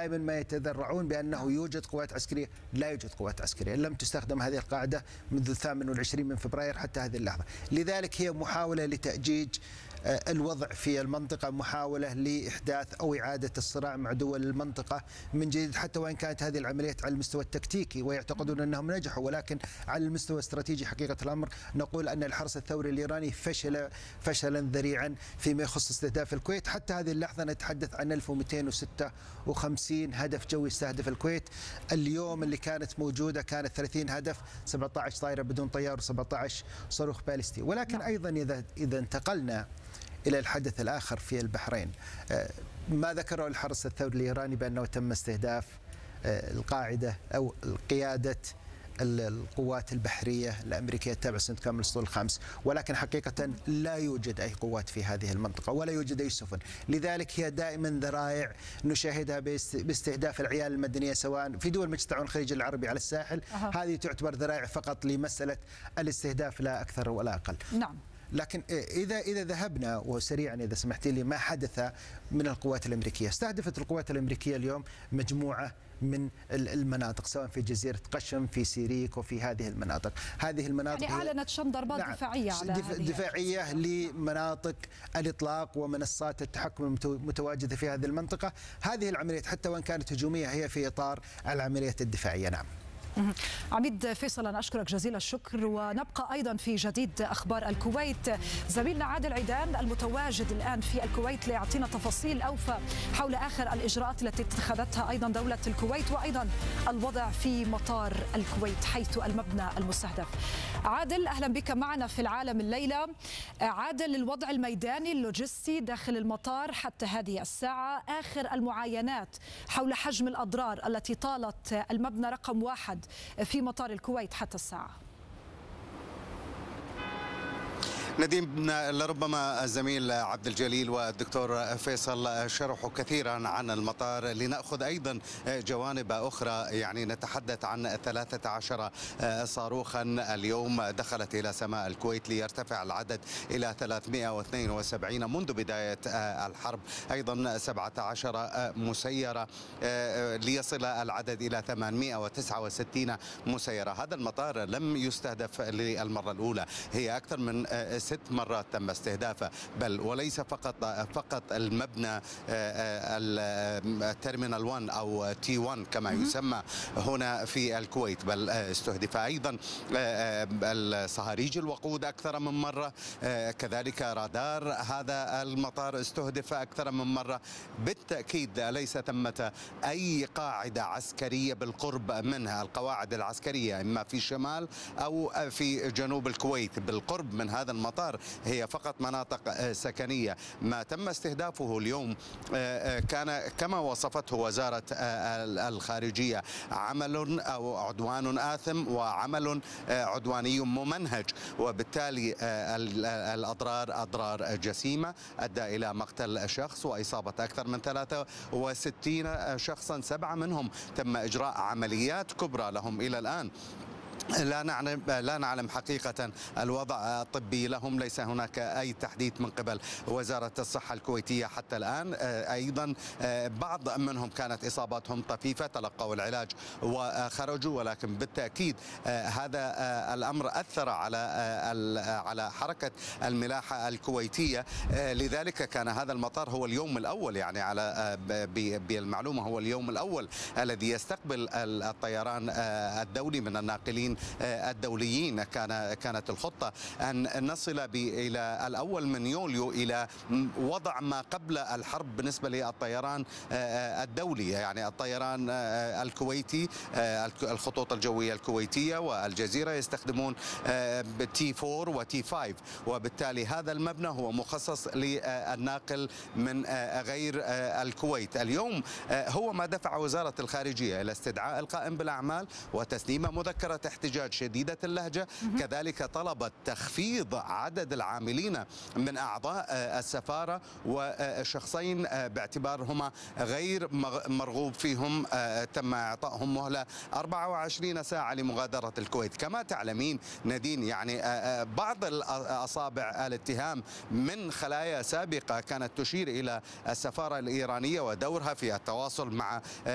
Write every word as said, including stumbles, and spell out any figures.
دائما ما يتذرعون بأنه يوجد قوات عسكرية. لا يوجد قوات عسكرية، لم تستخدم هذه القاعدة منذ الثامن والعشرين من فبراير حتى هذه اللحظة. لذلك هي محاولة لتأجيج الوضع في المنطقة، محاولة لإحداث أو إعادة الصراع مع دول المنطقة من جديد، حتى وإن كانت هذه العمليات على المستوى التكتيكي ويعتقدون أنهم نجحوا، ولكن على المستوى الاستراتيجي حقيقة الأمر نقول أن الحرس الثوري الإيراني فشل فشلا ذريعا فيما يخص استهداف الكويت. حتى هذه اللحظة نتحدث عن ألف ومئتين وستة وخمسين هدف جوي استهدف الكويت. اليوم اللي كانت موجودة كانت ثلاثين هدف، سبعة عشر طائرة بدون طيار وسبعة عشر صاروخ باليستي. ولكن أيضا إذا إذا انتقلنا إلى الحدث الآخر في البحرين، ما ذكره الحرس الثوري الإيراني بأنه تم استهداف القاعدة أو قيادة القوات البحرية الأمريكية التابعة لسنتكام الأسطول الخامس، ولكن حقيقة لا يوجد أي قوات في هذه المنطقة ولا يوجد أي سفن. لذلك هي دائما ذرائع نشاهدها باستهداف العيال المدنية سواء في دول مجتمع الخليج العربي على الساحل. أه. هذه تعتبر ذرائع فقط لمسألة الاستهداف لا أكثر ولا أقل. نعم. لكن إذا إذا ذهبنا وسريعا إذا سمحتي لي ما حدث من القوات الأمريكية، استهدفت القوات الأمريكية اليوم مجموعة من المناطق سواء في جزيرة قشم في سيريك وفي هذه المناطق. هذه المناطق يعني أعلنت شن ضربات نعم دفاعية على دف دفاعية لمناطق الإطلاق ومنصات التحكم المتواجدة في هذه المنطقة. هذه العمليات حتى وإن كانت هجومية هي في إطار العمليات الدفاعية. نعم. عميد فيصل، أنا أشكرك جزيل الشكر، ونبقى أيضا في جديد أخبار الكويت. زميلنا عادل عيدان المتواجد الآن في الكويت ليعطينا تفاصيل أوفى حول آخر الإجراءات التي اتخذتها أيضا دولة الكويت وأيضا الوضع في مطار الكويت حيث المبنى المستهدف. عادل، أهلا بك معنا في العالم الليلة. عادل، الوضع الميداني اللوجستي داخل المطار حتى هذه الساعة، آخر المعاينات حول حجم الأضرار التي طالت المبنى رقم واحد في مطار الكويت حتى الساعة. نديم، لربما الزميل عبد الجليل والدكتور فيصل شرحوا كثيرا عن المطار، لنأخذ أيضا جوانب أخرى. يعني نتحدث عن ثلاثة عشر صاروخا اليوم دخلت إلى سماء الكويت ليرتفع العدد إلى ثلاثمئة واثنين وسبعين منذ بداية الحرب، أيضا سبعة عشر مسيرة ليصل العدد إلى ثمانمئة وتسعة وستين مسيرة. هذا المطار لم يستهدف للمرة الأولى، هي أكثر من ست مرات تم استهدافه، بل وليس فقط فقط المبنى التيرمينال واحد أو تي واحد كما يسمى هنا في الكويت، بل استهدف أيضا الصهاريج الوقود أكثر من مرة، كذلك رادار هذا المطار استهدف أكثر من مرة. بالتأكيد ليس ثمة أي قاعدة عسكرية بالقرب منها، القواعد العسكرية إما في شمال أو في جنوب الكويت بالقرب من هذا المطار هي فقط مناطق سكنية. ما تم استهدافه اليوم كان كما وصفته وزارة الخارجية عمل أو عدوان آثم وعمل عدواني ممنهج، وبالتالي الأضرار أضرار جسيمة أدى إلى مقتل شخص وإصابة أكثر من ثلاثة وستين شخصا، سبعة منهم تم إجراء عمليات كبرى لهم إلى الآن. لا نعلم لا نعلم حقيقة الوضع الطبي لهم، ليس هناك أي تحديث من قبل وزارة الصحة الكويتية حتى الآن. أيضا بعض منهم كانت إصاباتهم طفيفة، تلقوا العلاج وخرجوا، ولكن بالتأكيد هذا الأمر أثر على على حركة الملاحة الكويتية. لذلك كان هذا المطار هو اليوم الأول، يعني على بالمعلومة هو اليوم الأول الذي يستقبل الطيران الدولي من الناقلين الدوليين. كان كانت الخطة أن نصل إلى الأول من يوليو إلى وضع ما قبل الحرب بالنسبة للطيران الدولي، يعني الطيران الكويتي، الخطوط الجوية الكويتية والجزيرة يستخدمون تي أربعة وتي خمسة، وبالتالي هذا المبنى هو مخصص للناقل من غير الكويت. اليوم هو ما دفع وزارة الخارجية إلى استدعاء القائم بالأعمال وتسليم مذكرة احتجاج شديدة اللهجة، كذلك طلبت تخفيض عدد العاملين من أعضاء السفارة وشخصين باعتبارهما غير مرغوب فيهم، تم إعطائهم مهلة أربعة وعشرين ساعة لمغادرة الكويت. كما تعلمين نادين، يعني بعض الأصابع الاتهام من خلايا سابقة كانت تشير إلى السفارة الإيرانية ودورها في التواصل مع